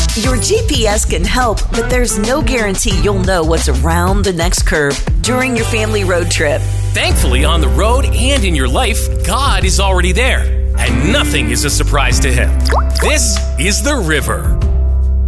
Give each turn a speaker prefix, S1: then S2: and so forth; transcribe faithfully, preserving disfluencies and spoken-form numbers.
S1: Your G P S can help, but there's no guarantee you'll know what's around the next curve during your family road trip.
S2: Thankfully, on the road and in your life, God is already there, and nothing is a surprise to Him. This is The River.